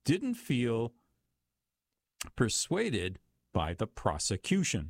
didn't feel persuaded by the prosecution.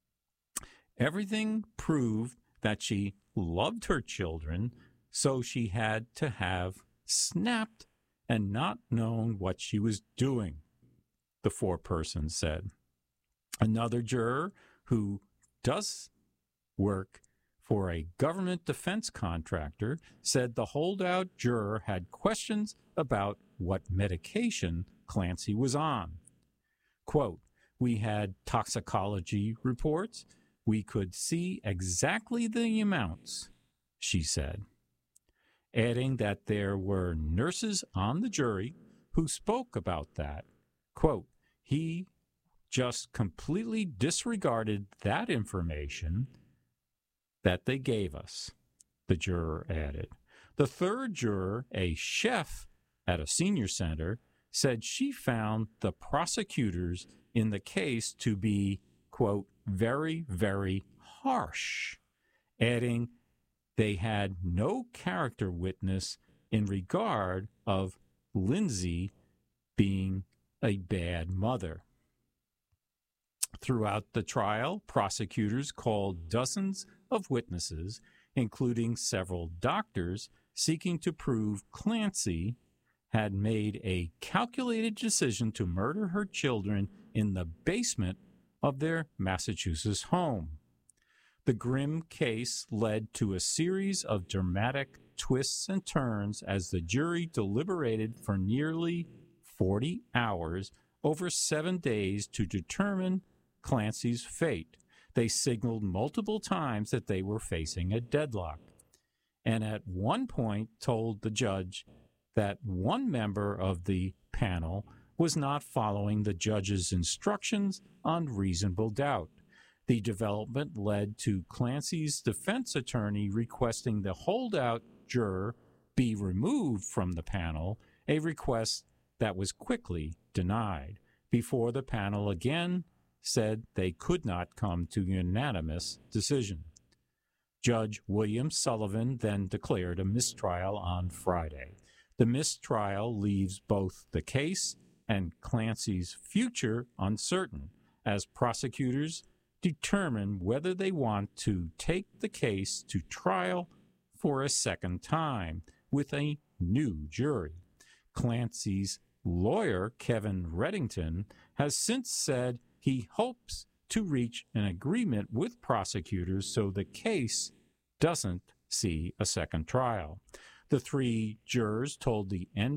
Everything proved that she loved her children, so she had to have snapped and not known what she was doing, the foreperson said. Another juror who does work for a government defense contractor said the holdout juror had questions about what medication Clancy was on. Quote, "We had toxicology reports. We could see exactly the amounts," she said, adding that there were nurses on the jury who spoke about that. Quote, "He just completely disregarded that information that they gave us," the juror added. The third juror, a chef at a senior center, said she found the prosecutors in the case to be, quote, "very, very harsh," adding they had no character witness in regard of Lindsay being a bad mother. Throughout the trial, prosecutors called dozens of witnesses, including several doctors, seeking to prove Clancy had made a calculated decision to murder her children in the basement of their Massachusetts home. The grim case led to a series of dramatic twists and turns as the jury deliberated for nearly 40 hours over 7 days to determine Clancy's fate. They signaled multiple times that they were facing a deadlock, and at one point told the judge that one member of the panel was not following the judge's instructions on reasonable doubt. The development led to Clancy's defense attorney requesting the holdout juror be removed from the panel, a request that was quickly denied, before the panel again said they could not come to a unanimous decision. Judge William Sullivan then declared a mistrial on Friday. The mistrial leaves both the case and Clancy's future uncertain, as prosecutors determine whether they want to take the case to trial for a second time with a new jury. Clancy's lawyer, Kevin Reddington, has since said he hopes to reach an agreement with prosecutors so the case doesn't see a second trial. The three jurors told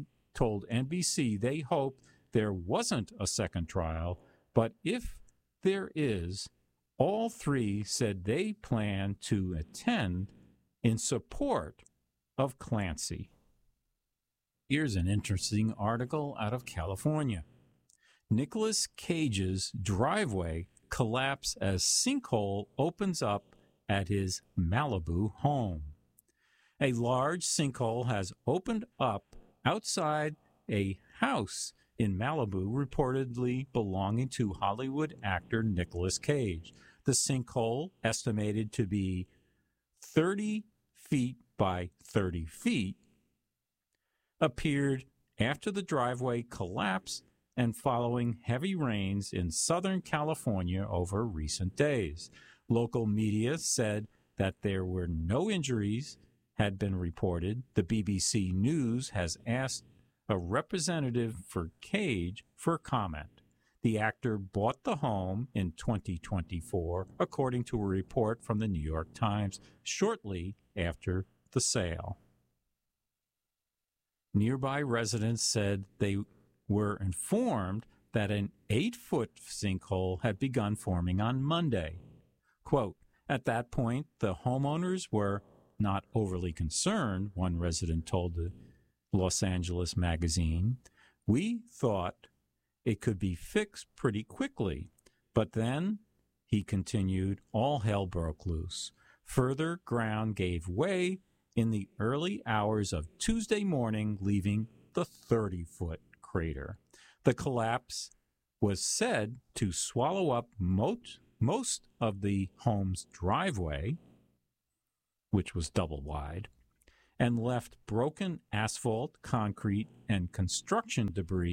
NBC they hope there wasn't a second trial, but if there is, all three said they plan to attend in support of Clancy. Here's an interesting article out of California. Nicolas Cage's driveway collapses as sinkhole opens up at his Malibu home. A large sinkhole has opened up outside a house in Malibu, reportedly belonging to Hollywood actor Nicolas Cage. The sinkhole, estimated to be 30 feet by 30 feet, appeared after the driveway collapsed and following heavy rains in Southern California over recent days. Local media said that there were no injuries had been reported. The BBC News has asked a representative for Cage for comment. The actor bought the home in 2024, according to a report from the New York Times, shortly after the sale. Nearby residents said they were informed that an 8-foot sinkhole had begun forming on Monday. Quote, "At that point, the homeowners were not overly concerned," one resident told the Los Angeles Magazine. "We thought it could be fixed pretty quickly, but then," he continued, "all hell broke loose. Further ground gave way in the early hours of Tuesday morning, leaving the 30-foot crater. The collapse was said to swallow up most of the home's driveway, which was double wide, and left broken asphalt, concrete, and construction debris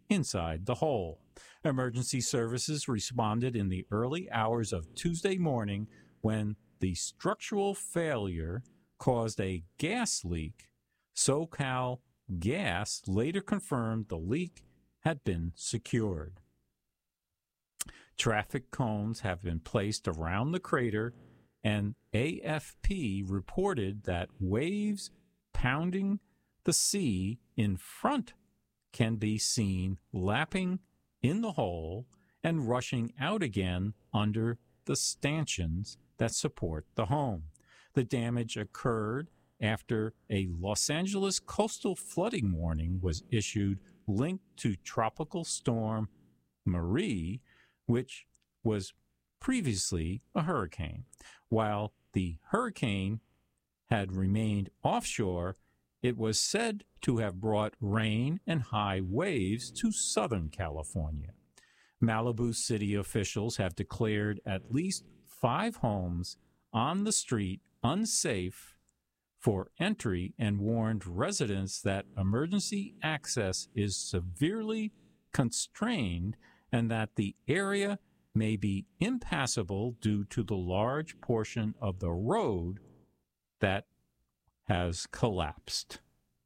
inside the hole. Emergency services responded in the early hours of Tuesday morning when the structural failure caused a gas leak. SoCal Gas later confirmed the leak had been secured. Traffic cones have been placed around the crater, and AFP reported that waves pounding the sea in front can be seen lapping in the hole and rushing out again under the stanchions that support the home. The damage occurred after a Los Angeles coastal flooding warning was issued linked to Tropical Storm Marie, which was previously a hurricane. While the hurricane had remained offshore, it was said to have brought rain and high waves to Southern California. Malibu City officials have declared at least 5 homes on the street unsafe for entry and warned residents that emergency access is severely constrained and that the area may be impassable due to the large portion of the road that has collapsed.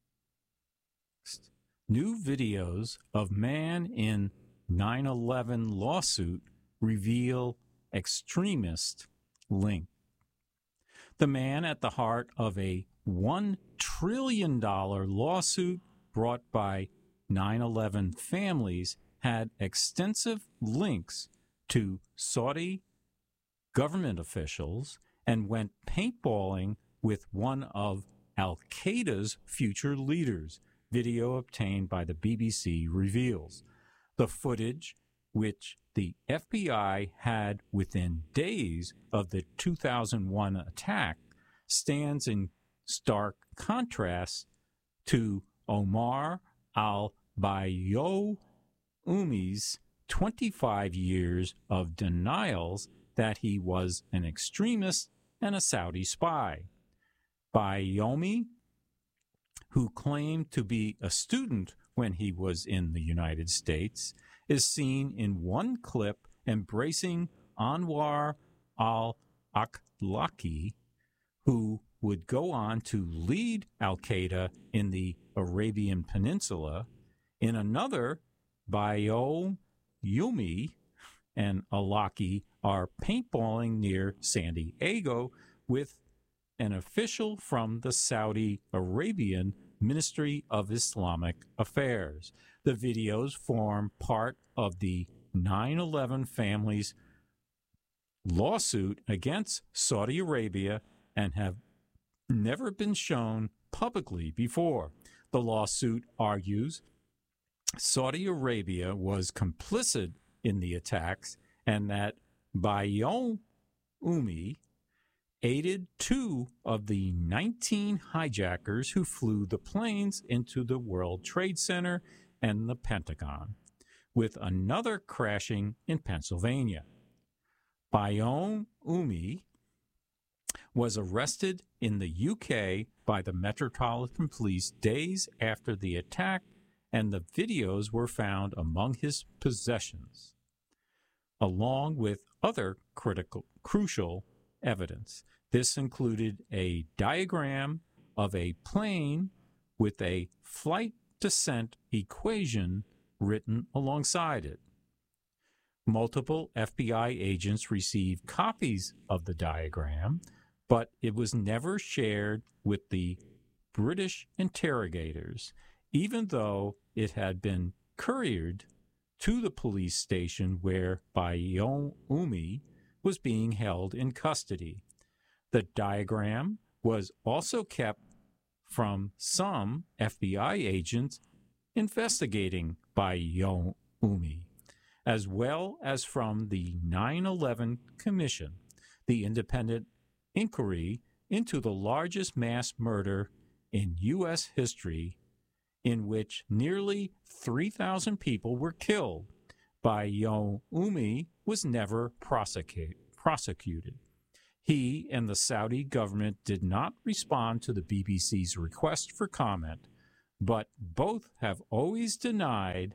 New videos of man in 9/11 lawsuit reveal extremist link. The man at the heart of a $1 trillion lawsuit brought by 9/11 families had extensive links to Saudi government officials and went paintballing with one of al-Qaeda's future leaders, video obtained by the BBC reveals. The footage, which the FBI had within days of the 2001 attack, stands in stark contrast to Omar al-Bayoumy's 25 years of denials that he was an extremist and a Saudi spy. Bayoumi, who claimed to be a student when he was in the United States, is seen in one clip embracing Anwar al-Awlaki, who would go on to lead al-Qaeda in the Arabian Peninsula. In another, Bayoumi and Awlaki are paintballing near San Diego with an official from the Saudi Arabian Ministry of Islamic Affairs. The videos form part of the 9/11 family's lawsuit against Saudi Arabia and have never been shown publicly before. The lawsuit argues Saudi Arabia was complicit in the attacks and that Bayoumi aided 2 of the 19 hijackers who flew the planes into the World Trade Center and the Pentagon, with another crashing in Pennsylvania. Bayoumi was arrested in the UK by the Metropolitan Police days after the attack, and the videos were found among his possessions, along with other crucial evidence. This included a diagram of a plane with a flight descent equation written alongside it. Multiple FBI agents received copies of the diagram, but it was never shared with the British interrogators, even though it had been couriered to the police station where Bayoumi was being held in custody. The diagram was also kept from some FBI agents investigating Bayoumi, as well as from the 9/11 Commission, the independent inquiry into the largest mass murder in U.S. history, in which nearly 3,000 people were killed. Bayoumi was never prosecuted. He and the Saudi government did not respond to the BBC's request for comment, but both have always denied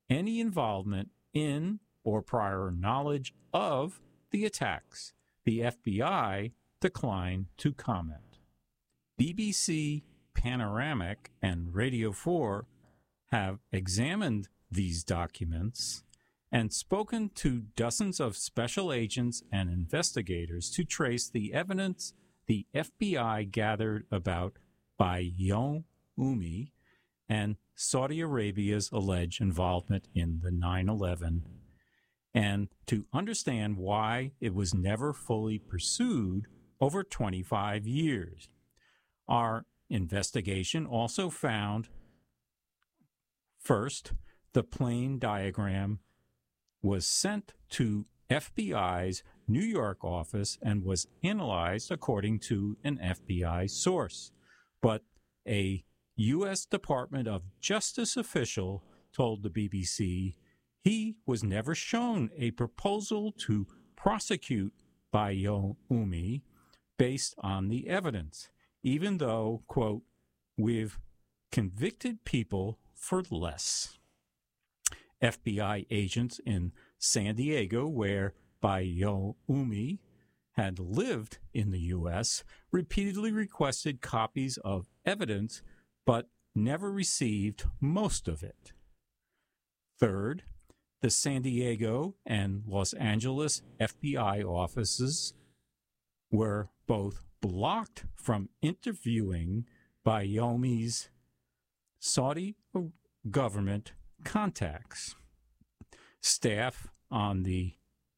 any involvement in or prior knowledge of the attacks. The FBI declined to comment. BBC Panoramic and Radio 4 have examined these documents and spoken to dozens of special agents and investigators to trace the evidence the FBI gathered about Bayoumi and Saudi Arabia's alleged involvement in the 9/11, and to understand why it was never fully pursued over 25 years. Our investigation also found, first, the plane diagram was sent to FBI's New York office and was analyzed according to an FBI source. But a U.S. Department of Justice official told the BBC he was never shown a proposal to prosecute Bayoumi based on the evidence, even though, quote, we've convicted people for less. FBI agents in San Diego, where Bayoumi had lived in the U.S., repeatedly requested copies of evidence, but never received most of it. Third, the San Diego and Los Angeles FBI offices were both blocked from interviewing Bayoumi's Saudi government contacts. Staff on the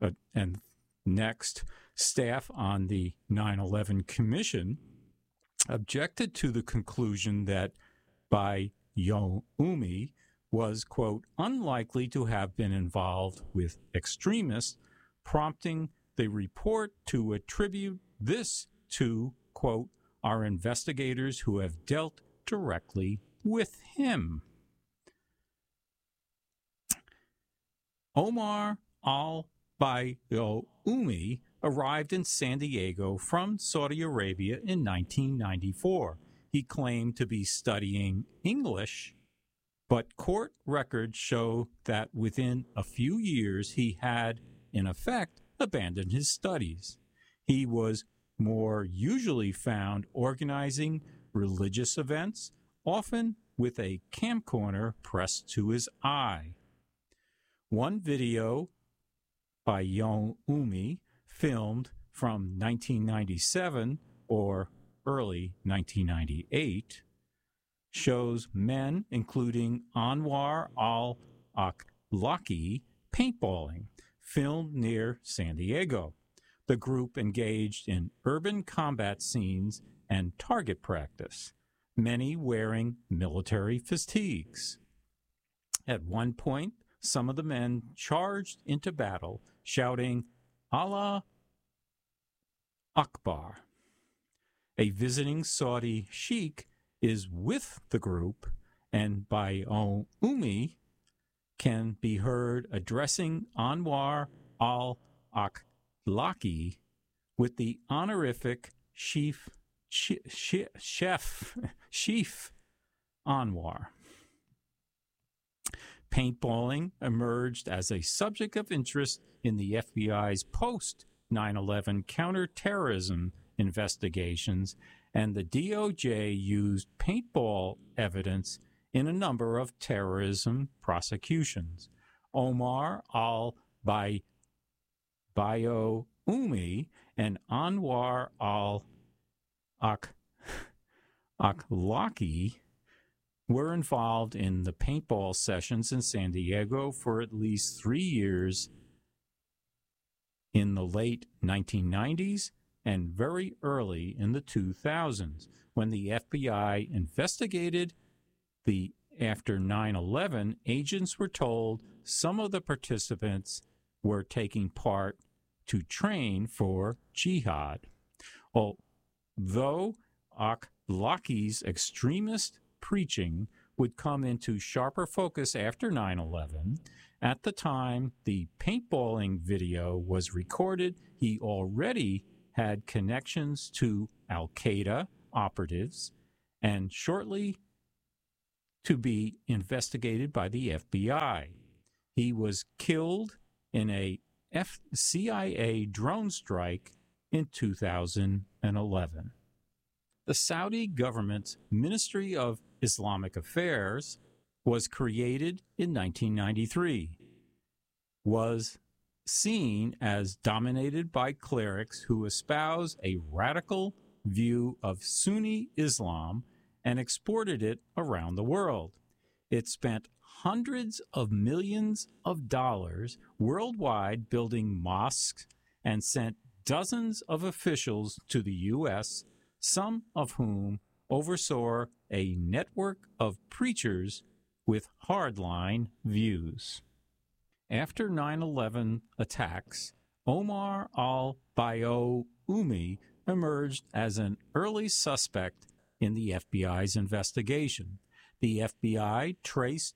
9/11 Commission objected to the conclusion that Bayoumi was, quote, unlikely to have been involved with extremists, prompting the report to attribute this to, quote, our investigators who have dealt directly with him. Omar al-Bayoumi arrived in San Diego from Saudi Arabia in 1994. He claimed to be studying English, but court records show that within a few years he had, in effect, abandoned his studies. He was more usually found organizing religious events, often with a camcorder pressed to his eye. One video by Bayoumi, filmed from 1997 or early 1998, shows men, including Anwar al-Awlaki, paintballing, filmed near San Diego. The group engaged in urban combat scenes and target practice, many wearing military fatigues. At one point, some of the men charged into battle, shouting, Allah Akbar. A visiting Saudi sheikh is with the group, and Bayoumi can be heard addressing Anwar al-Awlaki with the honorific Chief Anwar. Paintballing emerged as a subject of interest in the FBI's post-9/11 counterterrorism investigations, and the DOJ used paintball evidence in a number of terrorism prosecutions. Omar al-Bayoumi and Anwar al-Awlaki were involved in the paintball sessions in San Diego for at least 3 years in the late 1990s and very early in the 2000s, when the FBI investigated after 9/11, agents were told some of the participants were taking part to train for jihad. Although Awlaki's extremist preaching would come into sharper focus after 9/11. At the time the paintballing video was recorded, he already had connections to Al-Qaeda operatives and shortly to be investigated by the FBI. He was killed in a CIA drone strike in 2011. The Saudi government's Ministry of Islamic Affairs was created in 1993, was seen as dominated by clerics who espouse a radical view of Sunni Islam and exported it around the world. It spent hundreds of millions of dollars worldwide building mosques and sent dozens of officials to the U.S., some of whom oversaw a network of preachers with hardline views. After 9/11 attacks, Omar al-Bayoumi emerged as an early suspect in the FBI's investigation. The FBI traced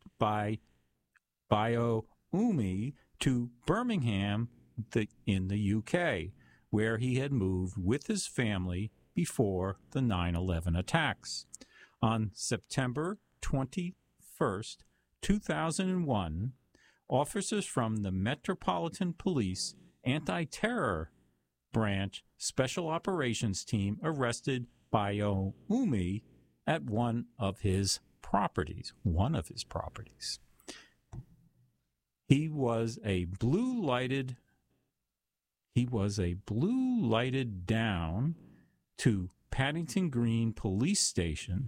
Bayoumi to Birmingham in the UK, where he had moved with his family before the 9/11 attacks. On September 21st, 2001, officers from the Metropolitan Police Anti-Terror Branch Special Operations Team arrested Bayoumi at one of his properties. He was a blue lighted down to Paddington Green Police Station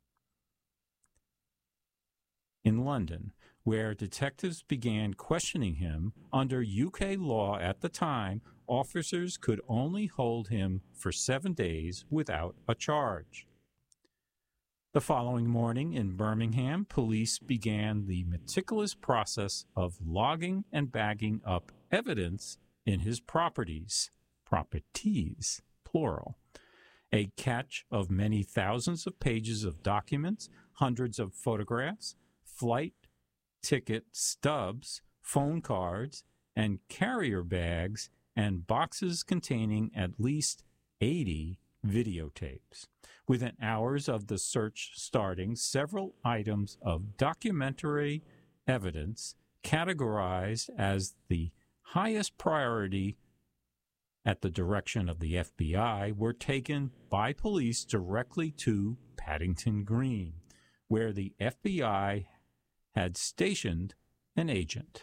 in London, where detectives began questioning him. Under UK law at the time, officers could only hold him for 7 days without a charge. The following morning in Birmingham, police began the meticulous process of logging and bagging up evidence in his properties, plural. A catch of many thousands of pages of documents, hundreds of photographs, flight ticket stubs, phone cards, and carrier bags, and boxes containing at least 80 videotapes. Within hours of the search starting, several items of documentary evidence categorized as the highest priority at the direction of the FBI were taken by police directly to Paddington Green, where the FBI had stationed an agent.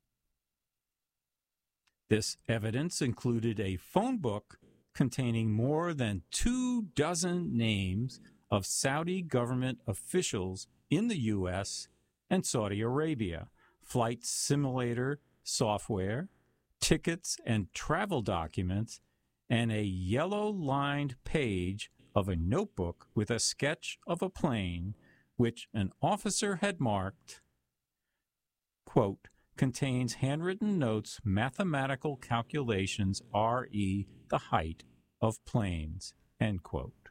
This evidence included a phone book containing more than 24 names of Saudi government officials in the U.S. and Saudi Arabia, flight simulator software, tickets and travel documents, and a yellow-lined page of a notebook with a sketch of a plane which an officer had marked, quote, contains handwritten notes, mathematical calculations, re the height of planes, end quote.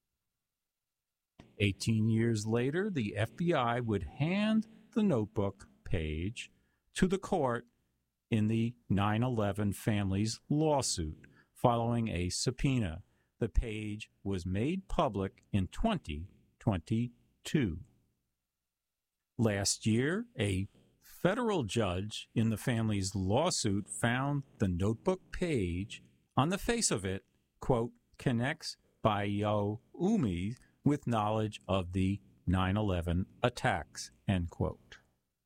18 years later, the FBI would hand the notebook page to the court in the 9/11 family's lawsuit following a subpoena. The page was made public in 2022. Last year, a federal judge in the family's lawsuit found the notebook page on the face of it, quote, connects Bayoumi with knowledge of the 9/11 attacks, end quote.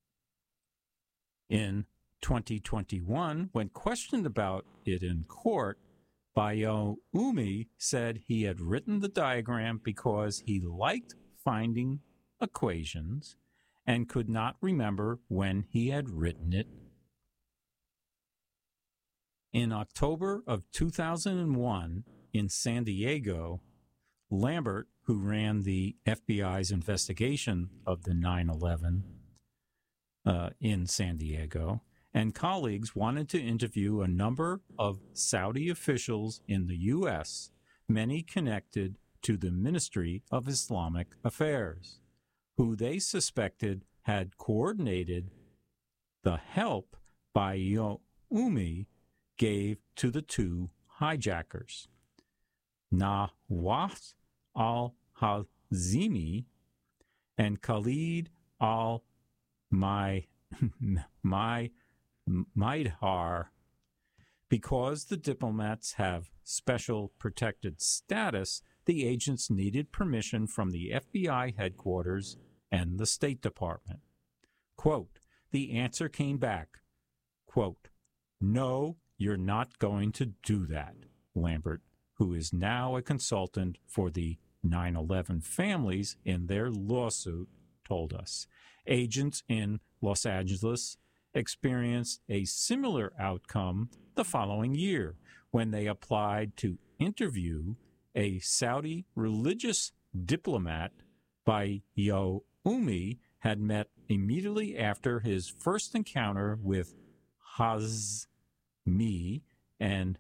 In 2021, when questioned about it in court, Bayoumi said he had written the diagram because he liked finding equations and could not remember when he had written it. In October of 2001, in San Diego, Lambert, who ran the FBI's investigation of the 9/11 in San Diego, and colleagues wanted to interview a number of Saudi officials in the U.S., many connected to the Ministry of Islamic Affairs, who they suspected had coordinated the help Bayoumi gave to the two hijackers. Nawaf al-Hazimi and Khalid al-Mahdani Maidhar. Because the diplomats have special protected status, the agents needed permission from the FBI headquarters and the State Department. Quote, the answer came back, quote, no, you're not going to do that, Lambert, who is now a consultant for the 9/11 families in their lawsuit, told us. Agents in Los Angeles experienced a similar outcome the following year when they applied to interview a Saudi religious diplomat Bayoumi had met immediately after his first encounter with Hazmi and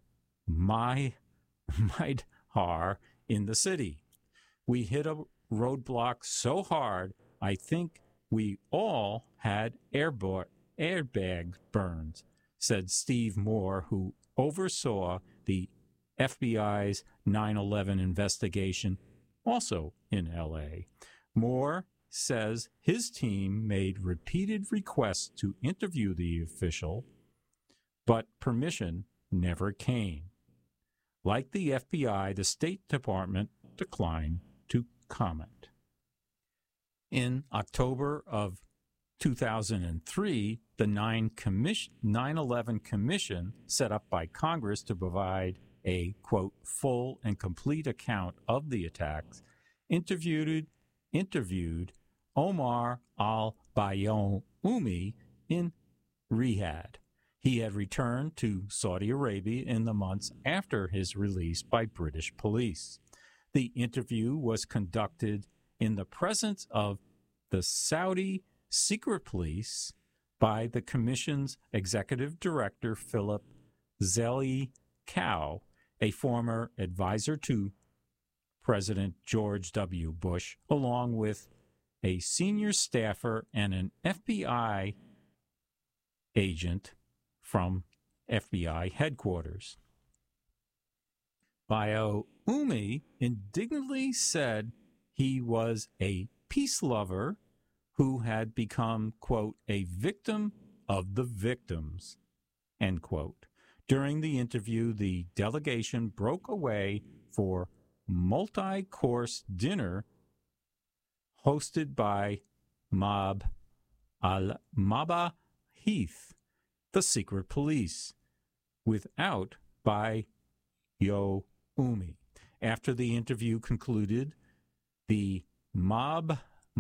Maidhar in the city. We hit a roadblock so hard, I think we all had airbag burns, said Steve Moore, who oversaw the FBI's 9/11 investigation, also in L.A. Moore says his team made repeated requests to interview the official, but permission never came. Like the FBI, the State Department declined to comment. In October of 2003, the 9/11 Commission, set up by Congress to provide a, quote, full and complete account of the attacks, interviewed Omar al-Bayoumi in Riyadh. He had returned to Saudi Arabia in the months after his release by British police. The interview was conducted in the presence of the Saudi secret police by the Commission's executive director, Philip Zelikow, a former advisor to President George W. Bush, along with a senior staffer and an FBI agent from FBI headquarters. Bayoumi indignantly said he was a peace lover who had become, quote, a victim of the victims, end quote. During the interview, the delegation broke away for multi-course dinner hosted by Mab al-Maba Heath, the secret police, without Bayoumi. After the interview concluded, the Maba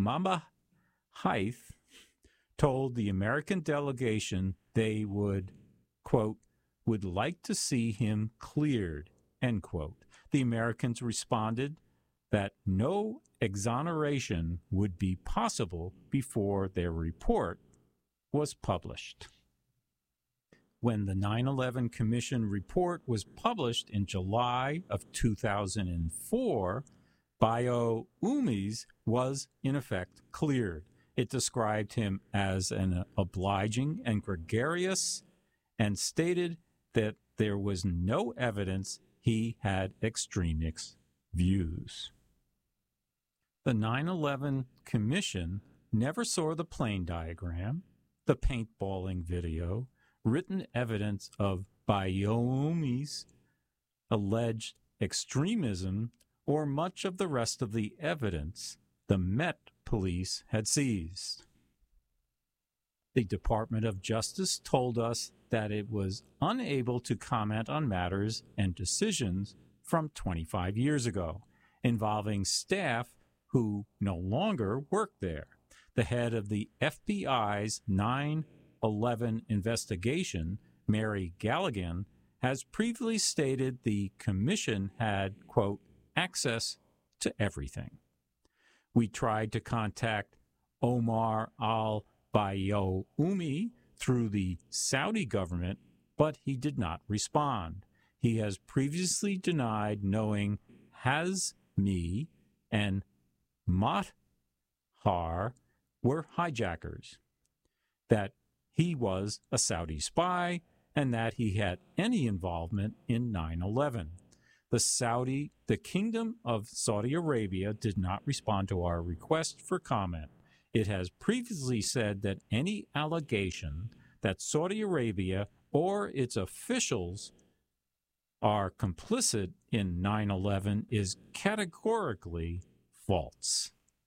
Heath told the American delegation they would, quote, would like to see him cleared, end quote. The Americans responded that no exoneration would be possible before their report was published. When the 9/11 Commission report was published in July of 2004, Bayoumi's was, in effect, cleared. It described him as an obliging and gregarious and stated that there was no evidence he had extremist views. The 9/11 Commission never saw the plane diagram, the paintballing video, written evidence of Bayoumi's alleged extremism, or much of the rest of the evidence the Met Police had seized. The Department of Justice told us that it was unable to comment on matters and decisions from 25 years ago involving staff who no longer work there. The head of the FBI's 9/11 investigation, Mary Galligan, has previously stated the commission had, quote, access to everything. We tried to contact Omar al-Bayoumi through the Saudi government, but he did not respond. He has previously denied knowing Hazmi and Maidhar were hijackers, that he was a Saudi spy, and that he had any involvement in 9/11. The Kingdom of Saudi Arabia did not respond to our request for comment. It has previously said that any allegation that Saudi Arabia or its officials are complicit in 9/11 is categorically false.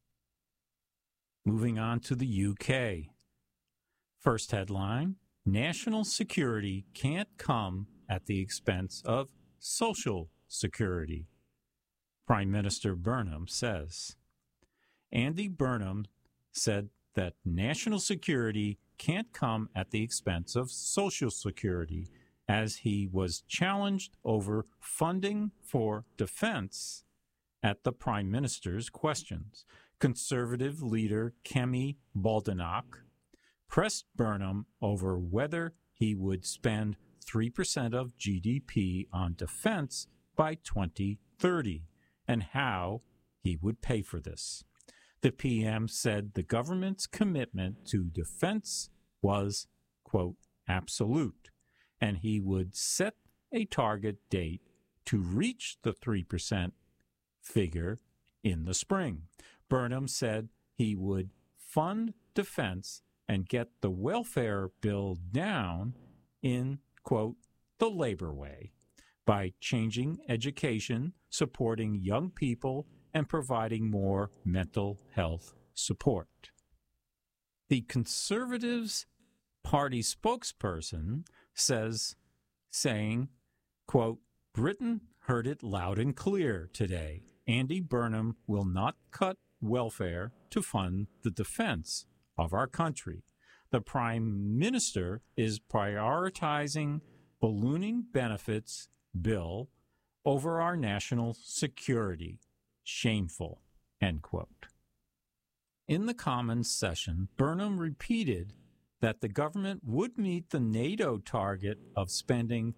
Moving on to the UK. First headline, national security can't come at the expense of social security, Prime Minister Burnham says. Andy Burnham said that national security can't come at the expense of social security, as he was challenged over funding for defense at the Prime Minister's questions. Conservative leader Kemi Badenoch pressed Burnham over whether he would spend 3% of GDP on defense by 2030 and how he would pay for this. The PM said the government's commitment to defense was, quote, absolute, and he would set a target date to reach the 3% figure in the spring. Burnham said he would fund defense and get the welfare bill down in, quote, the labor way, by changing education, supporting young people, and providing more mental health support. The Conservatives Party spokesperson saying, quote, Britain heard it loud and clear today. Andy Burnham will not cut welfare to fund the defense of our country. The Prime Minister is prioritizing ballooning benefits bill over our national security. Shameful, end quote. In the Commons session, Burnham repeated that the government would meet the NATO target of spending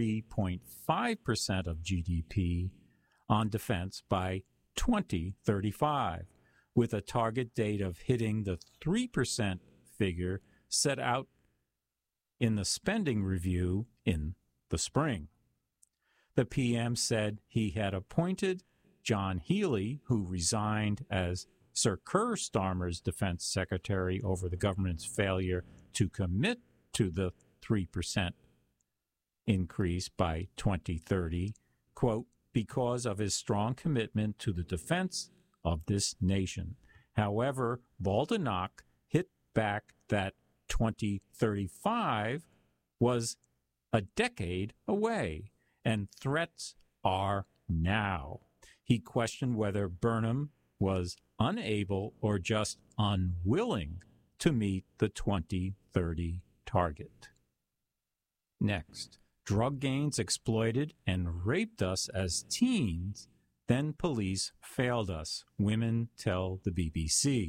3.5% of GDP on defense by 2035, with a target date of hitting the 3% figure set out in the spending review in the spring. The PM said he had appointed John Healey, who resigned as Sir Keir Starmer's defense secretary over the government's failure to commit to the 3% increase by 2030, quote, because of his strong commitment to the defense of this nation. However, Badenoch hit back that 2035 was a decade away, and threats are now. He questioned whether Burnham was unable or just unwilling to meet the 2030 target. Next, drug gangs exploited and raped us as teens, then police failed us, women tell the BBC.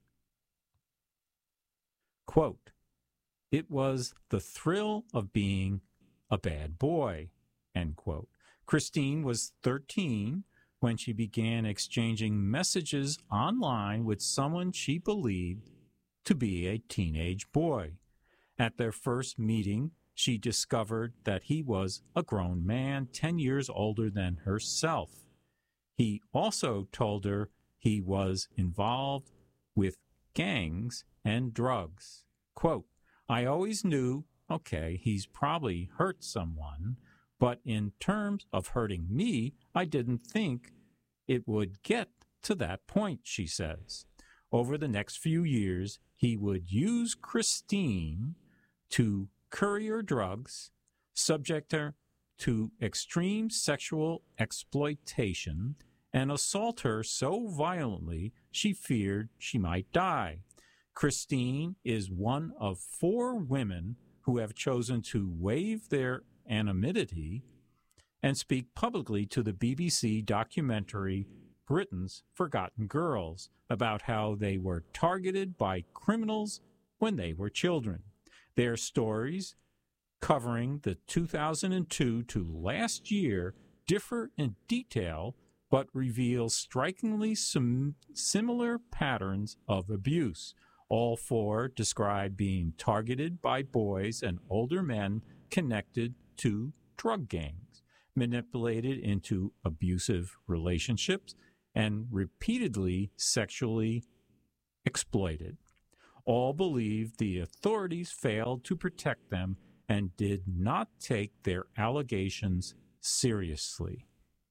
Quote, it was the thrill of being a bad boy, end quote. Christine was 13 when she began exchanging messages online with someone she believed to be a teenage boy. At their first meeting, she discovered that he was a grown man 10 years older than herself. He also told her he was involved with gangs and drugs. Quote, I always knew, okay, he's probably hurt someone, but in terms of hurting me, I didn't think it would get to that point, she says. Over the next few years, he would use Christine to courier drugs, subject her to extreme sexual exploitation, and assault her so violently she feared she might die. Christine is one of 4 women who have chosen to waive their anonymity and speak publicly to the BBC documentary Britain's Forgotten Girls about how they were targeted by criminals when they were children. Their stories, covering the 2002 to last year, differ in detail but reveal strikingly similar patterns of abuse. All 4 describe being targeted by boys and older men connected to drug gangs, manipulated into abusive relationships, and repeatedly sexually exploited. All believed the authorities failed to protect them and did not take their allegations seriously.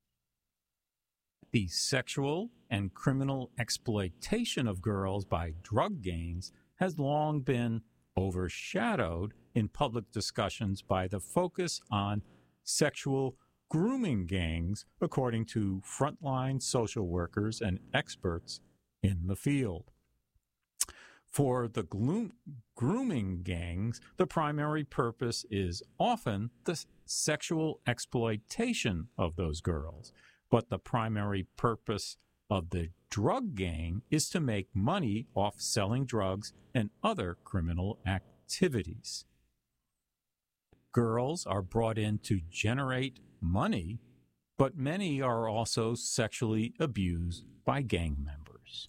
The sexual and criminal exploitation of girls by drug gangs has long been overshadowed in public discussions by the focus on sexual grooming gangs, according to frontline social workers and experts in the field. For the grooming gangs, the primary purpose is often the sexual exploitation of those girls, but the primary purpose of the drug gang is to make money off selling drugs and other criminal activities. Girls are brought in to generate money, but many are also sexually abused by gang members.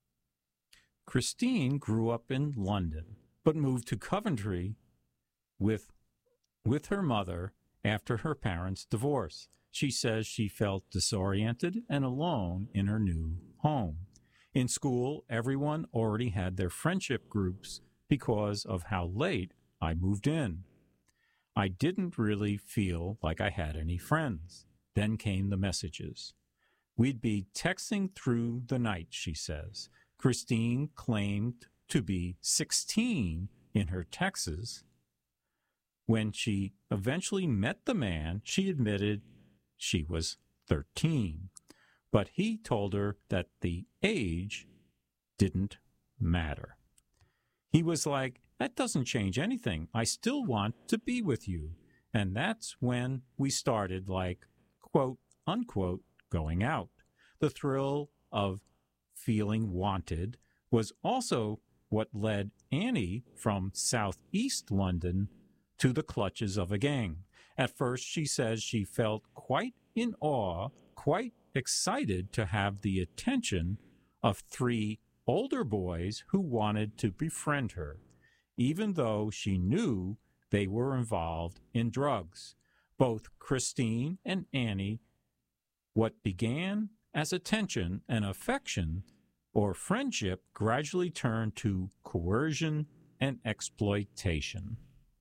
Christine grew up in London, but moved to Coventry with her mother after her parents' divorce. She says she felt disoriented and alone in her new home. In school, everyone already had their friendship groups because of how late I moved in. I didn't really feel like I had any friends. Then came the messages. We'd be texting through the night, she says. Christine claimed to be 16 in her texts. When she eventually met the man, she admitted she was 13. But he told her that the age didn't matter. He was like, that doesn't change anything. I still want to be with you. And that's when we started, like, quote, unquote, going out. The thrill of feeling wanted was also what led Annie from southeast London to the clutches of a gang. At first, she says she felt quite in awe, quite excited to have the attention of 3 older boys who wanted to befriend her, even though she knew they were involved in drugs. Both Christine and Annie, what began as attention and affection or friendship gradually turned to coercion and exploitation.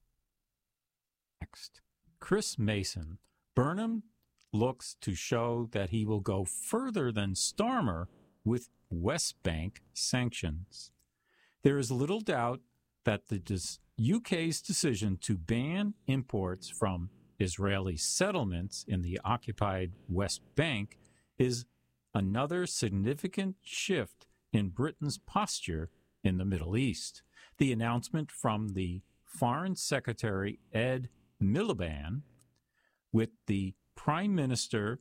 Next, Chris Mason. Burnham looks to show that he will go further than Starmer with West Bank sanctions. There is little doubt that the UK's decision to ban imports from Israeli settlements in the occupied West Bank is another significant shift in Britain's posture in the Middle East. The announcement from the Foreign Secretary Ed Miliband, with the Prime Minister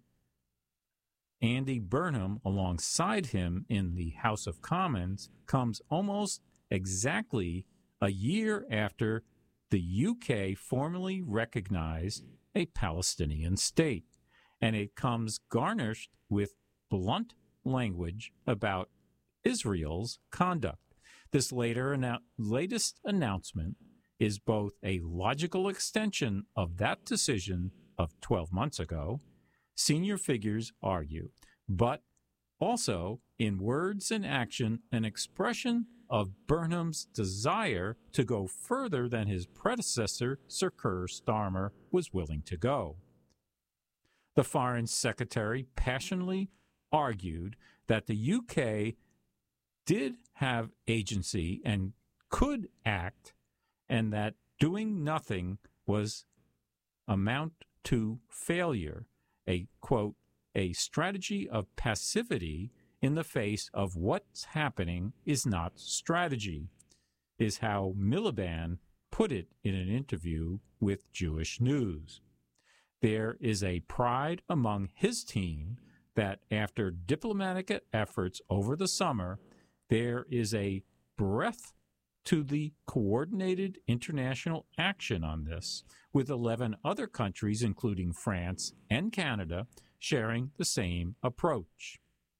Andy Burnham alongside him in the House of Commons, comes almost exactly a year after the UK formally recognized a Palestinian state, and it comes garnished with blunt language about Israel's conduct. This latest announcement is both a logical extension of that decision of 12 months ago, senior figures argue, but also, in words and action, an expression of Burnham's desire to go further than his predecessor, Sir Keir Starmer, was willing to go. The Foreign Secretary passionately argued that the UK did have agency and could act, and that doing nothing was amount to failure, a, quote, a strategy of passivity in the face of what's happening is not strategy, is how Miliband put it in an interview with Jewish News. There is a pride among his team that after diplomatic efforts over the summer, there is a breadth to the coordinated international action on this, with 11 other countries, including France and Canada, sharing the same approach.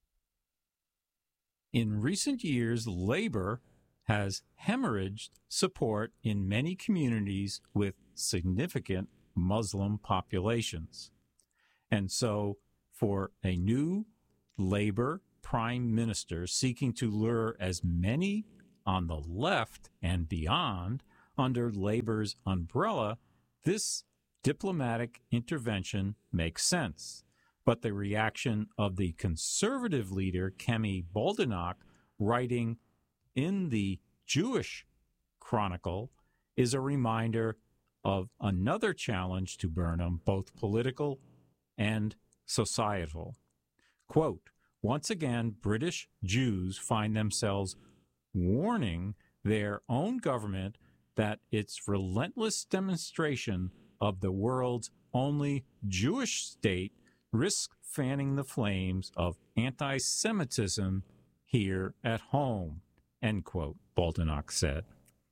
In recent years, Labour has hemorrhaged support in many communities with significant Muslim populations. And so, for a new Labour prime minister seeking to lure as many on the left and beyond under Labor's umbrella, this diplomatic intervention makes sense. But the reaction of the conservative leader, Kemi Badenoch, writing in the Jewish Chronicle, is a reminder of another challenge to Burnham, both political and societal. Quote, once again, British Jews find themselves warning their own government that its relentless demonstration of the world's only Jewish state risks fanning the flames of anti-Semitism here at home, end quote, Badenoch said.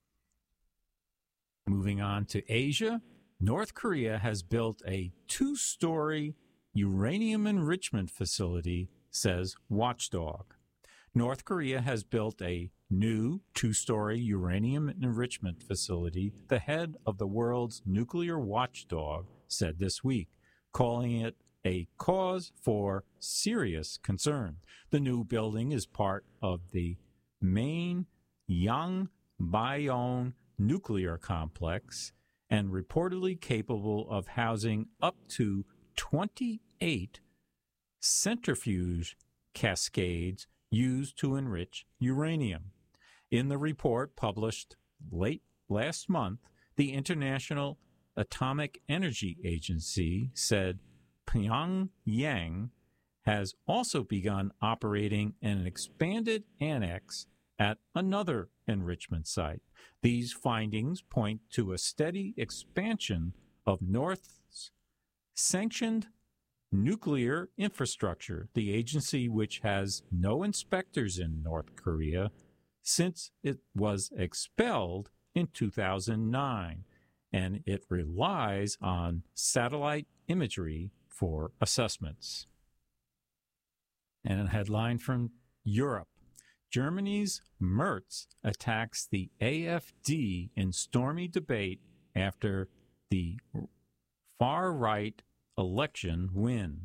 Moving on to Asia, North Korea has built a 2-story uranium enrichment facility, says Watchdog. North Korea has built a new 2-story uranium enrichment facility, the head of the world's nuclear watchdog said this week, calling it a cause for serious concern. The new building is part of the main Yangbayong nuclear complex and reportedly capable of housing up to 28 centrifuge cascades used to enrich uranium. In the report published late last month, the International Atomic Energy Agency said Pyongyang has also begun operating an expanded annex at another enrichment site. These findings point to a steady expansion of North's sanctioned nuclear infrastructure, the agency which has no inspectors in North Korea since it was expelled in 2009, and it relies on satellite imagery for assessments. And a headline from Europe. Germany's Merz attacks the AfD in stormy debate after the far-right election win.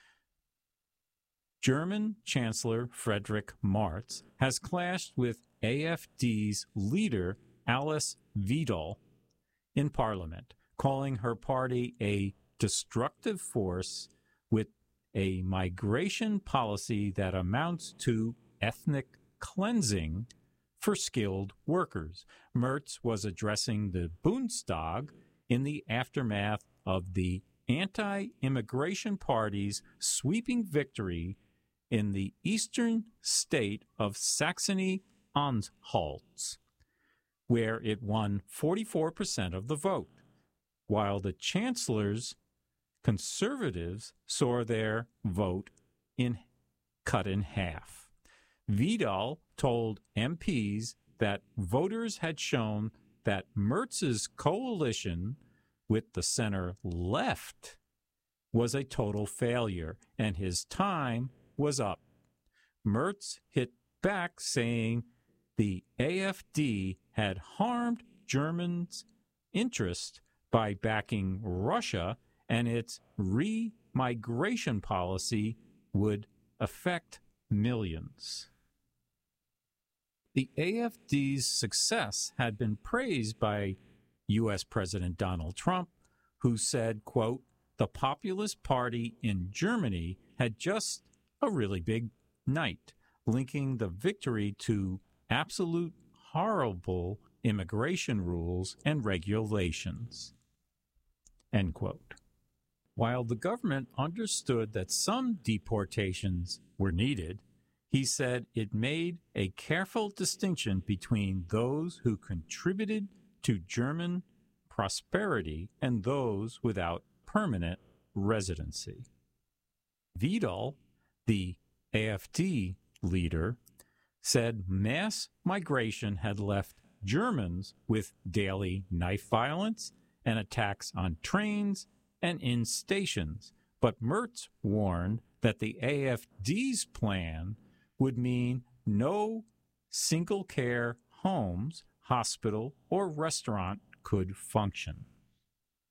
German Chancellor Friedrich Merz has clashed with AfD's leader Alice Weidel in Parliament, calling her party a destructive force with a migration policy that amounts to ethnic cleansing for skilled workers. Merz was addressing the Bundestag in the aftermath of the anti-immigration party's sweeping victory in the eastern state of Saxony-Anhalt, where it won 44% of the vote, while the chancellor's conservatives saw their vote cut in half. Weidel told MPs that voters had shown that Merz's coalition with the center left was a total failure, and his time was up. Merz hit back, saying the AfD had harmed Germans' interest by backing Russia, and its re-migration policy would affect millions. The AfD's success had been praised by U.S. President Donald Trump, who said, quote, the Populist Party in Germany had just a really big night, linking the victory to absolute horrible immigration rules and regulations, end quote. While the government understood that some deportations were needed, he said it made a careful distinction between those who contributed to German prosperity and those without permanent residency. Weidel, the AfD leader, said mass migration had left Germans with daily knife violence and attacks on trains and in stations, but Merz warned that the AfD's plan would mean no single-care homes, hospital, or restaurant could function.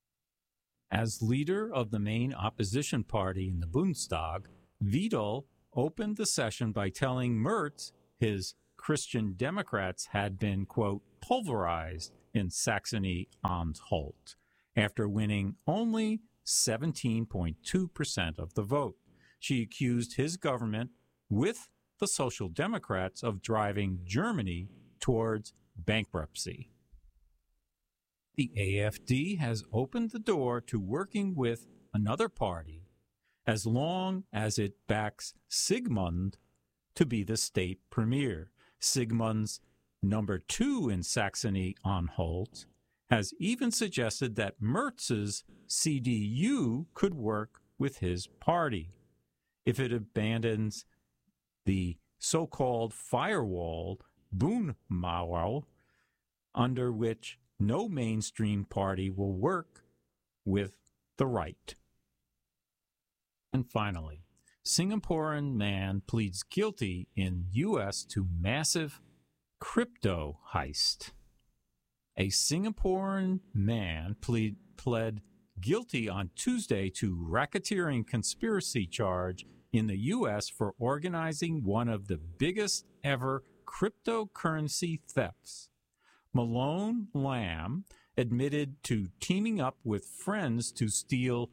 As leader of the main opposition party in the Bundestag, Weidel opened the session by telling Merz his Christian Democrats had been, quote, pulverized in Saxony-Anhalt after winning only 17.2% of the vote. She accused his government, with the Social Democrats, of driving Germany towards bankruptcy. The AfD has opened the door to working with another party as long as it backs Sigmund to be the state premier. Sigmund's number 2 in Saxony-Anhalt has even suggested that Merz's CDU could work with his party if it abandons the so-called firewall Bündnismauer, under which no mainstream party will work with the right. And finally, Singaporean man pleads guilty in U.S. to massive crypto heist. A Singaporean man pled guilty on Tuesday to racketeering conspiracy charge in the U.S. for organizing one of the biggest ever cryptocurrency thefts. Malone Lamb admitted to teaming up with friends to steal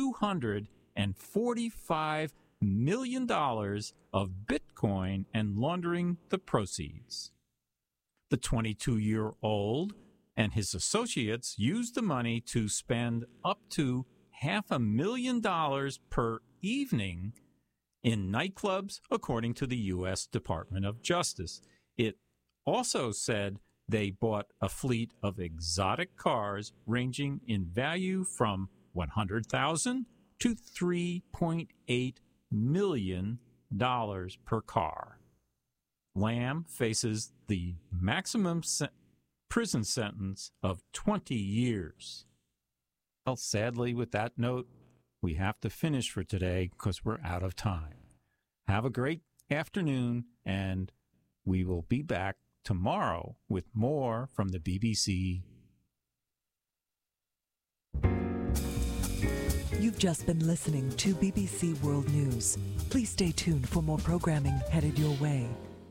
$245 million of Bitcoin and laundering the proceeds. The 22-year-old and his associates used the money to spend up to $500,000 per evening in nightclubs, according to the U.S. Department of Justice. It also said they bought a fleet of exotic cars ranging in value from $100,000 to $3.8 million per car. Lamb faces the maximum prison sentence of 20 years. Well, sadly, with that note, we have to finish for today because we're out of time. Have a great afternoon, and we will be back tomorrow with more from the BBC. You've just been listening to BBC World News. Please stay tuned for more programming headed your way.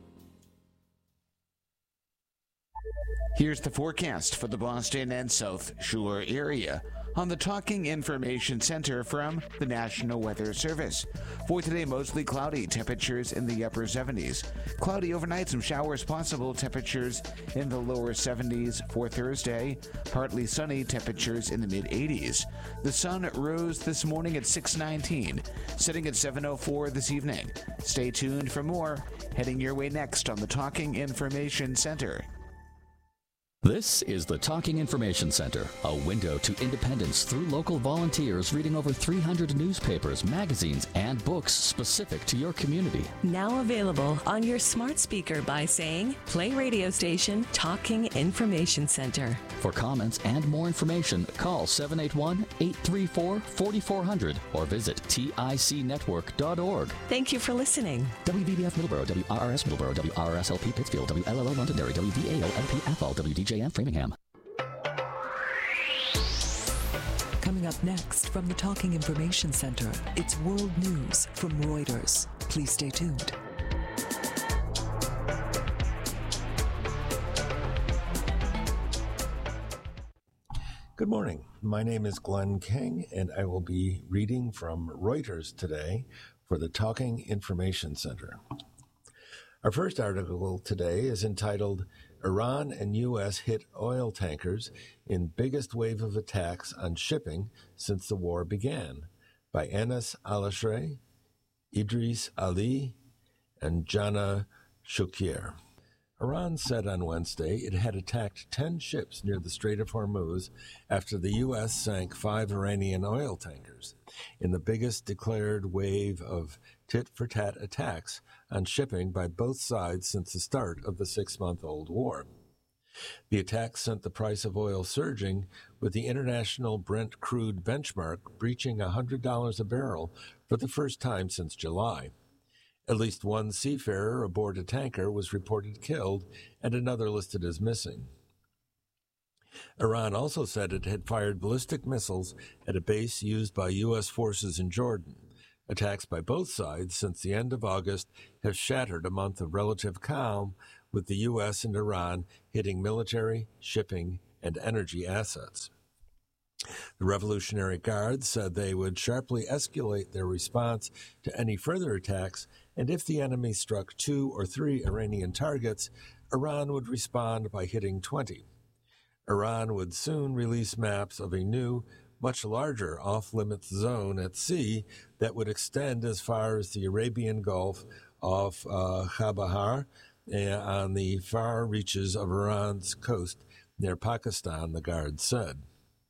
Here's the forecast for the Boston and South Shore area on the Talking Information Center from the National Weather Service. For today, mostly cloudy, temperatures in the upper 70s. Cloudy overnight, some showers possible, temperatures in the lower 70s. For Thursday, partly sunny, temperatures in the mid-80s. The sun rose this morning at 6:19, setting at 7:04 this evening. Stay tuned for more, heading your way next on the Talking Information Center. This is the Talking Information Center, a window to independence through local volunteers reading over 300 newspapers, magazines, and books specific to your community. Now available on your smart speaker by saying, play radio station Talking Information Center. For comments and more information, call 781-834-4400 or visit ticnetwork.org. Thank you for listening. WVBF Middleborough, WRRS Middleborough, WRSLP Pittsfield, WLLO Londonderry, WVAO LP Athol, WDJM Framingham. Coming up next from the Talking Information Center, it's World News from Reuters. Please stay tuned. Good morning. My name is Glenn King, and I will be reading from Reuters today for the Talking Information Center. Our first article today is entitled, Iran and U.S. hit oil tankers in biggest wave of attacks on shipping since the war began, by Anas Alashre, Idris Ali, and Jana Shukir. Iran said on Wednesday it had attacked 10 ships near the Strait of Hormuz after the U.S. sank 5 Iranian oil tankers in the biggest declared wave of tit-for-tat attacks on shipping by both sides since the start of the 6-month-old war. The attacks sent the price of oil surging, with the international Brent crude benchmark breaching $100 a barrel for the first time since July. At least one seafarer aboard a tanker was reported killed and another listed as missing. Iran also said it had fired ballistic missiles at a base used by U.S. forces in Jordan. Attacks by both sides since the end of August have shattered a month of relative calm, with the U.S. and Iran hitting military, shipping, and energy assets. The Revolutionary Guard said they would sharply escalate their response to any further attacks, and if the enemy struck 2 or 3 Iranian targets, Iran would respond by hitting 20. Iran would soon release maps of a new, much larger off-limits zone at sea that would extend as far as the Arabian Gulf off Chabahar on the far reaches of Iran's coast near Pakistan, the Guard said.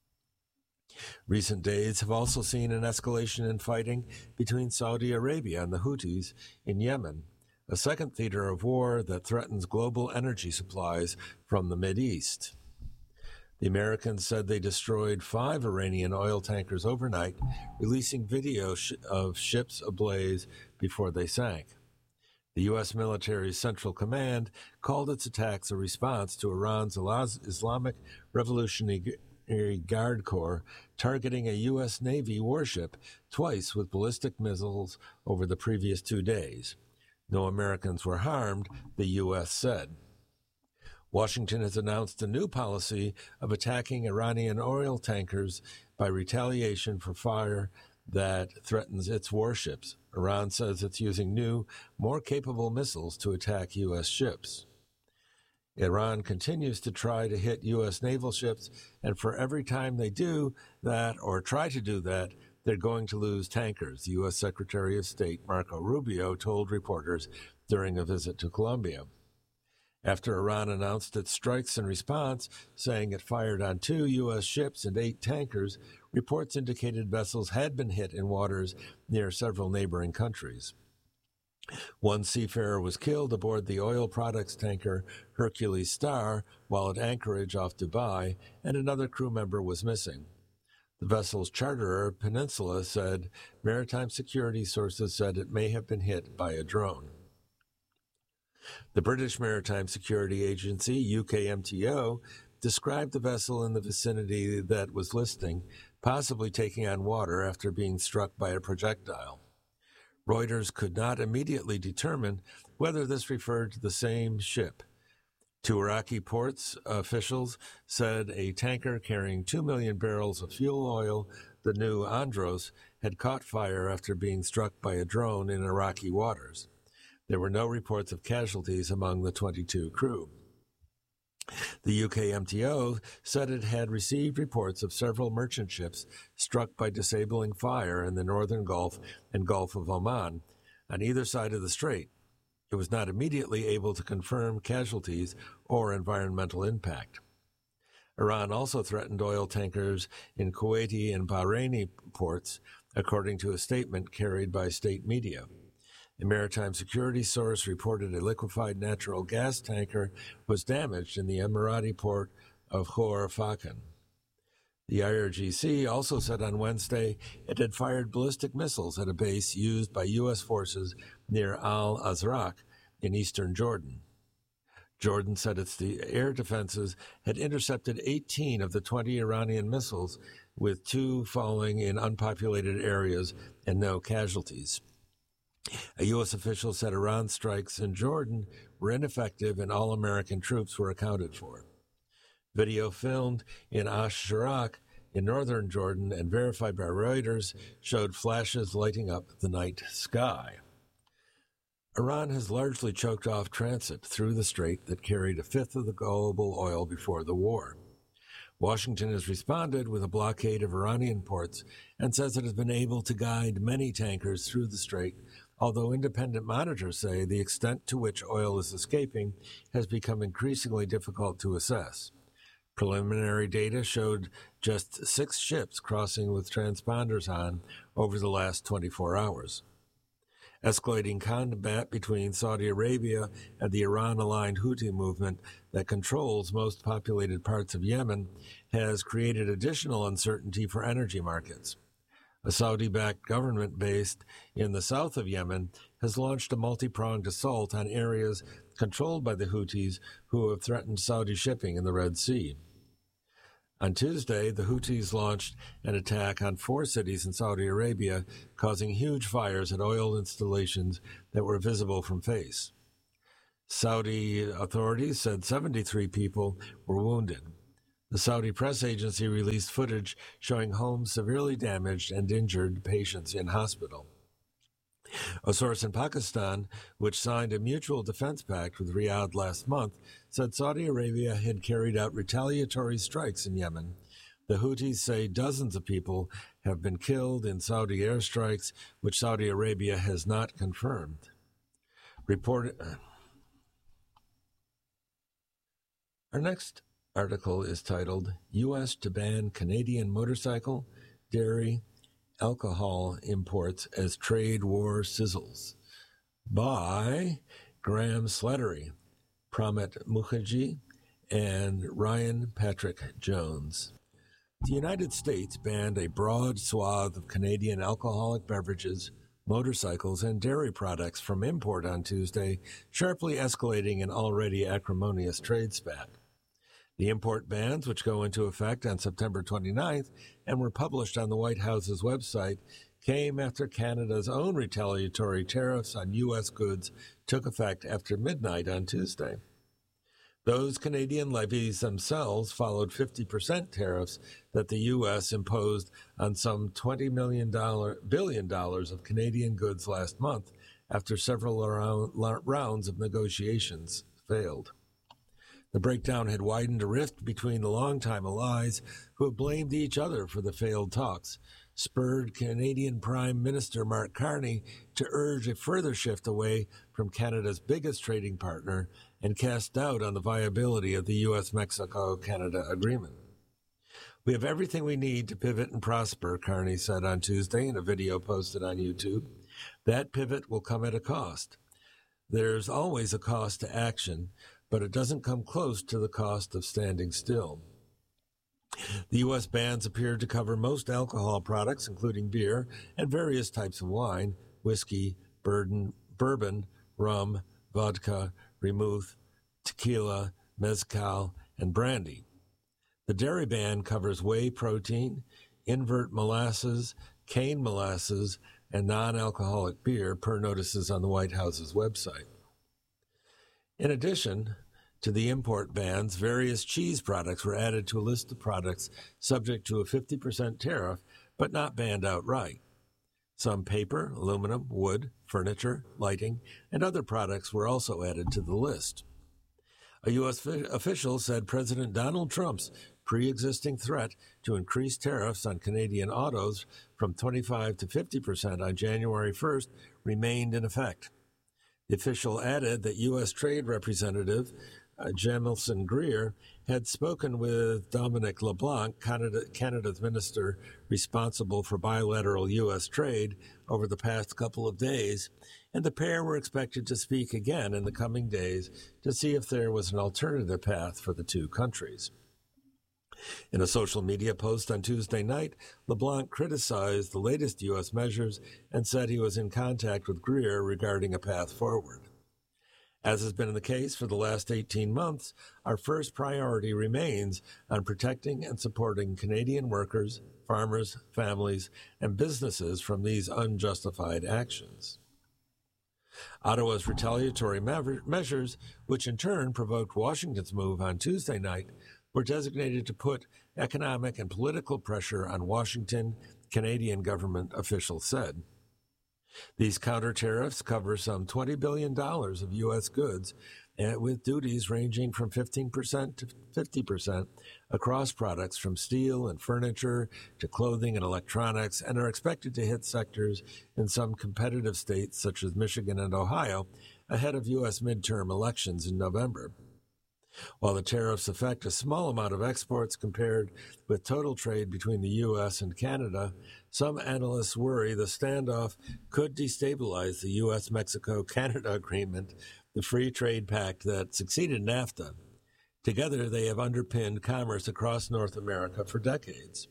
Recent days have also seen an escalation in fighting between Saudi Arabia and the Houthis in Yemen, a second theater of war that threatens global energy supplies from the Mideast. The Americans said they destroyed 5 Iranian oil tankers overnight, releasing video of ships ablaze before they sank. The U.S. military's Central Command called its attacks a response to Iran's Islamic Revolutionary Guard Corps targeting a U.S. Navy warship twice with ballistic missiles over the previous 2 days. No Americans were harmed, the U.S. said. Washington has announced a new policy of attacking Iranian oil tankers by retaliation for fire that threatens its warships. Iran says it's using new, more capable missiles to attack U.S. ships. Iran continues to try to hit U.S. naval ships, and for every time they do that or try to do that, they're going to lose tankers, the U.S. Secretary of State Marco Rubio told reporters during a visit to Colombia. After Iran announced its strikes in response, saying it fired on 2 U.S. ships and 8 tankers, reports indicated vessels had been hit in waters near several neighboring countries. One seafarer was killed aboard the oil products tanker Hercules Star while at anchorage off Dubai, and another crew member was missing. The vessel's charterer, Peninsula, said maritime security sources said it may have been hit by a drone. The British Maritime Security Agency, UKMTO, described the vessel in the vicinity that was listing, possibly taking on water after being struck by a projectile. Reuters could not immediately determine whether this referred to the same ship. 2 Iraqi ports officials said a tanker carrying 2 million barrels of fuel oil, the new Andros, had caught fire after being struck by a drone in Iraqi waters. There were no reports of casualties among the 22 crew. The UKMTO said it had received reports of several merchant ships struck by disabling fire in the Northern Gulf and Gulf of Oman on either side of the strait. It was not immediately able to confirm casualties or environmental impact. Iran also threatened oil tankers in Kuwaiti and Bahraini ports, according to a statement carried by state media. A maritime security source reported a liquefied natural gas tanker was damaged in the Emirati port of Khor Fakkan. The IRGC also said on Wednesday it had fired ballistic missiles at a base used by U.S. forces near Al-Azraq in eastern Jordan. Jordan said its air defenses had intercepted 18 of the 20 Iranian missiles, with 2 falling in unpopulated areas and no casualties. A U.S. official said Iran's strikes in Jordan were ineffective and all American troops were accounted for. Video filmed in Ash-Sharak in northern Jordan and verified by Reuters showed flashes lighting up the night sky. Iran has largely choked off transit through the strait that carried a fifth of the global oil before the war. Washington has responded with a blockade of Iranian ports and says it has been able to guide many tankers through the strait, although independent monitors say the extent to which oil is escaping has become increasingly difficult to assess. Preliminary data showed just 6 ships crossing with transponders on over the last 24 hours. Escalating combat between Saudi Arabia and the Iran-aligned Houthi movement that controls most populated parts of Yemen has created additional uncertainty for energy markets. A Saudi-backed government based in the south of Yemen has launched a multi-pronged assault on areas controlled by the Houthis who have threatened Saudi shipping in the Red Sea. On Tuesday, the Houthis launched an attack on 4 cities in Saudi Arabia, causing huge fires at oil installations that were visible from space. Saudi authorities said 73 people were wounded. The Saudi press agency released footage showing homes severely damaged and injured patients in hospital. A source in Pakistan, which signed a mutual defense pact with Riyadh last month, said Saudi Arabia had carried out retaliatory strikes in Yemen. The Houthis say dozens of people have been killed in Saudi airstrikes, which Saudi Arabia has not confirmed. Our next article is titled, U.S. to Ban Canadian Motorcycle, Dairy, Alcohol Imports as Trade War Sizzles, by Graham Slattery, Pramit Mukherjee, and Ryan Patrick Jones. The United States banned a broad swath of Canadian alcoholic beverages, motorcycles, and dairy products from import on Tuesday, sharply escalating an already acrimonious trade spat. The import bans, which go into effect on September 29th and were published on the White House's website, came after Canada's own retaliatory tariffs on U.S. goods took effect after midnight on Tuesday. Those Canadian levies themselves followed 50% tariffs that the U.S. imposed on some $20 billion of Canadian goods last month after several rounds of negotiations failed. The breakdown had widened a rift between the longtime allies who have blamed each other for the failed talks, spurred Canadian Prime Minister Mark Carney to urge a further shift away from Canada's biggest trading partner and cast doubt on the viability of the U.S.-Mexico-Canada agreement. We have everything we need to pivot and prosper, Carney said on Tuesday in a video posted on YouTube. That pivot will come at a cost. There's always a cost to action, but it doesn't come close to the cost of standing still. The U.S. bans appeared to cover most alcohol products, including beer and various types of wine, whiskey, bourbon, rum, vodka, vermouth, tequila, mezcal, and brandy. The dairy ban covers whey protein, invert molasses, cane molasses, and non-alcoholic beer, per notices on the White House's website. In addition to the import bans, various cheese products were added to a list of products subject to a 50% tariff, but not banned outright. Some paper, aluminum, wood, furniture, lighting, and other products were also added to the list. A U.S. official said President Donald Trump's pre-existing threat to increase tariffs on Canadian autos from 25 to 50% on January 1st remained in effect. The official added that U.S. Trade Representative Jamilson Greer had spoken with Dominic LeBlanc, Canada's minister responsible for bilateral U.S. trade, over the past couple of days, and the pair were expected to speak again in the coming days to see if there was an alternative path for the two countries. In a social media post on Tuesday night, LeBlanc criticized the latest U.S. measures and said he was in contact with Greer regarding a path forward. As has been the case for the last 18 months, our first priority remains on protecting and supporting Canadian workers, farmers, families, and businesses from these unjustified actions. Ottawa's retaliatory measures, which in turn provoked Washington's move on Tuesday night, were designated to put economic and political pressure on Washington, Canadian government officials said. These counter tariffs cover some $20 billion of U.S. goods, with duties ranging from 15% to 50% across products from steel and furniture to clothing and electronics, and are expected to hit sectors in some competitive states such as Michigan and Ohio ahead of U.S. midterm elections in November. While the tariffs affect a small amount of exports compared with total trade between the U.S. and Canada, some analysts worry the standoff could destabilize the U.S.-Mexico-Canada agreement, the free trade pact that succeeded NAFTA. Together, they have underpinned commerce across North America for decades.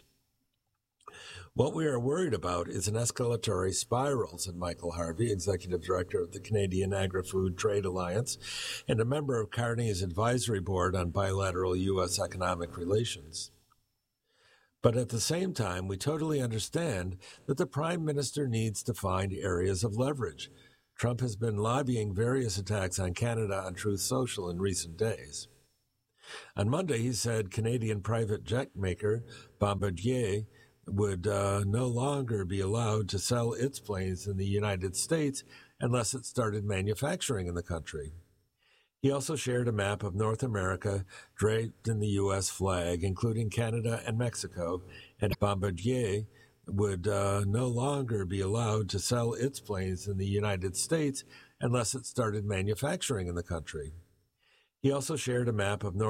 What we are worried about is an escalatory spiral, said Michael Harvey, Executive Director of the Canadian Agri-Food Trade Alliance and a member of Carney's Advisory Board on Bilateral U.S. Economic Relations. But at the same time, we totally understand that the Prime Minister needs to find areas of leverage. Trump has been lobbying various attacks on Canada on Truth Social in recent days. On Monday, he said Canadian private jet maker Bombardier would no longer be allowed to sell its planes in the United States unless it started manufacturing in the country. He also shared a map of North America draped in the U.S. flag, including Canada and Mexico, and Bombardier would no longer be allowed to sell its planes in the United States unless it started manufacturing in the country. He also shared a map of North